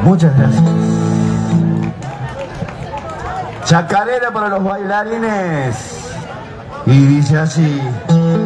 Muchas gracias. Chacarera para los bailarines. Y dice así.